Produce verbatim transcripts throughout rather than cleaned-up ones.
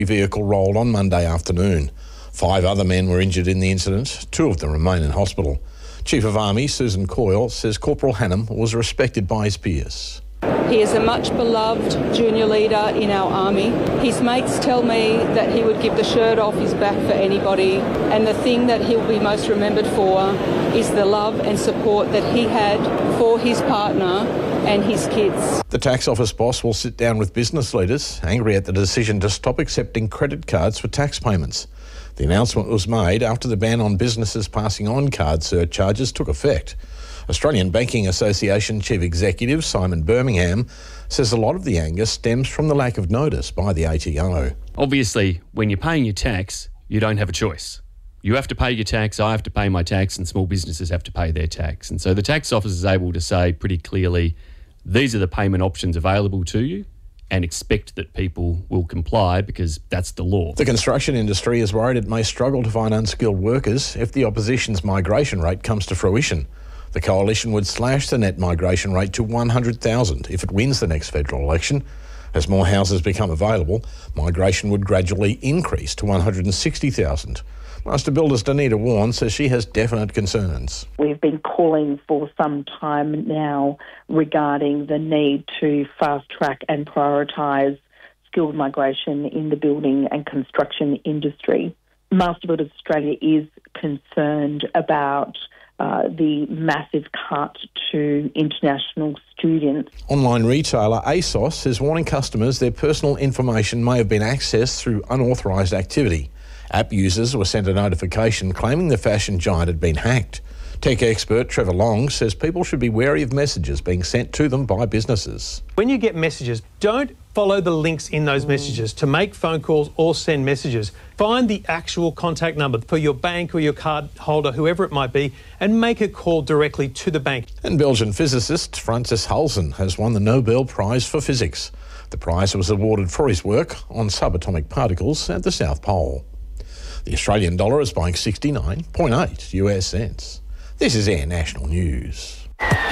The vehicle rolled on Monday afternoon. Five other men were injured in the incident. Two of them remain in hospital. Chief of Army Susan Coyle says Corporal Hannam was respected by his peers. He is a much beloved junior leader in our army. His mates tell me that he would give the shirt off his back for anybody, and the thing that he'll be most remembered for is the love and support that he had for his partner and his kids. The tax office boss will sit down with business leaders, angry at the decision to stop accepting credit cards for tax payments. The announcement was made after the ban on businesses passing on card surcharges took effect. Australian Banking Association Chief Executive Simon Birmingham says a lot of the anger stems from the lack of notice by the A T O. Obviously, when you're paying your tax, you don't have a choice. You have to pay your tax, I have to pay my tax, and small businesses have to pay their tax. And so the tax office is able to say pretty clearly, these are the payment options available to you, and expect that people will comply because that's the law. The construction industry is worried it may struggle to find unskilled workers if the opposition's migration rate comes to fruition. The coalition would slash the net migration rate to one hundred thousand if it wins the next federal election. As more houses become available, migration would gradually increase to one hundred sixty thousand. Master Builders Danita Warren says she has definite concerns. We've been calling for some time now regarding the need to fast-track and prioritise skilled migration in the building and construction industry. Master Builders Australia is concerned about uh, the massive cut to international students. Online retailer ASOS is warning customers their personal information may have been accessed through unauthorised activity. App users were sent a notification claiming the fashion giant had been hacked. Tech expert Trevor Long says people should be wary of messages being sent to them by businesses. When you get messages, don't follow the links in those messages to make phone calls or send messages. Find the actual contact number for your bank or your card holder, whoever it might be, and make a call directly to the bank. And Belgian physicist Francis Halsen has won the Nobel Prize for Physics. The prize was awarded for his work on subatomic particles at the South Pole. The Australian dollar is buying sixty-nine point eight US cents. This is Air National News.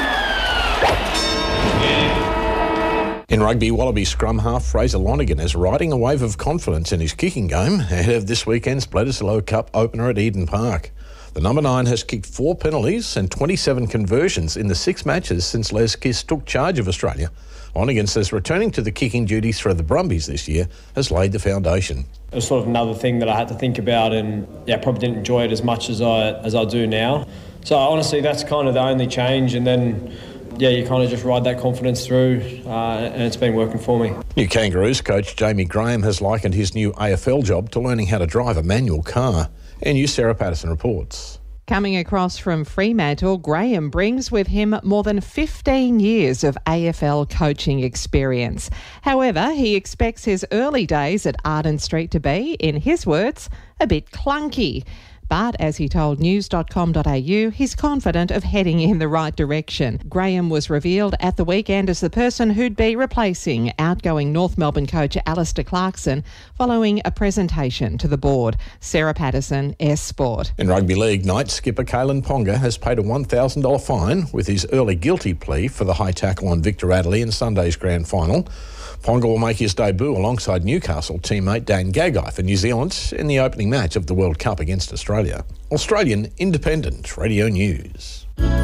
In rugby, Wallaby scrum half Fraser Lonergan is riding a wave of confidence in his kicking game ahead of this weekend's Bledisloe Cup opener at Eden Park. The number nine has kicked four penalties and twenty-seven conversions in the six matches since Les Kiss took charge of Australia. Lonergan says returning to the kicking duties for the Brumbies this year has laid the foundation. It was sort of another thing that I had to think about, and yeah, probably didn't enjoy it as much as I as I do now. So honestly, that's kind of the only change, and then yeah, you kind of just ride that confidence through, uh, and it's been working for me. New Kangaroos coach Jamie Graham has likened his new A F L job to learning how to drive a manual car. And you, Sarah Patterson reports. Coming across from Fremantle, Graham brings with him more than fifteen years of A F L coaching experience. However, he expects his early days at Arden Street to be, in his words, a bit clunky. But as he told news dot com dot a u, he's confident of heading in the right direction. Graham was revealed at the weekend as the person who'd be replacing outgoing North Melbourne coach Alistair Clarkson following a presentation to the board. Sarah Patterson, S Sport. In rugby league, Knights skipper Kalen Ponga has paid a one thousand dollars fine with his early guilty plea for the high tackle on Victor Adderley in Sunday's grand final. Ponga will make his debut alongside Newcastle teammate Dan Gagai for New Zealand in the opening match of the World Cup against Australia. Australian Independent Radio News.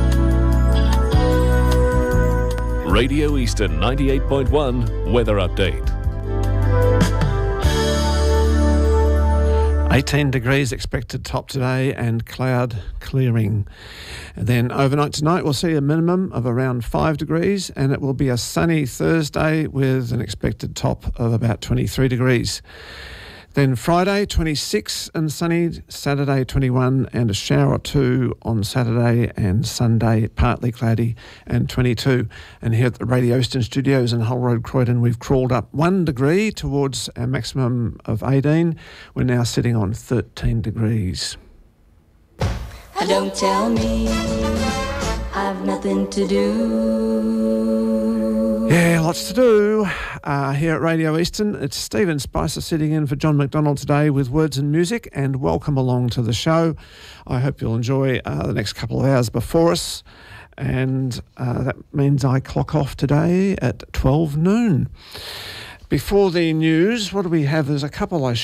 Radio Eastern ninety-eight point one Weather Update. eighteen degrees expected top today and cloud clearing. And then overnight tonight we'll see a minimum of around five degrees and it will be a sunny Thursday with an expected top of about twenty-three degrees. Then Friday twenty-six and sunny, Saturday twenty-one and a shower or two on Saturday, and Sunday partly cloudy and twenty-two. And here at the Radio Eastern Studios in Hull Road, Croydon, we've crawled up one degree towards our maximum of eighteen. We're now sitting on thirteen degrees. Don't tell me I've nothing to do. Yeah, lots to do uh, here at Radio Eastern. It's Stephen Spicer sitting in for John McDonald today with Words and Music, and welcome along to the show. I hope you'll enjoy uh, the next couple of hours before us, and uh, that means I clock off today at twelve noon. Before the news, what do we have? There's a couple I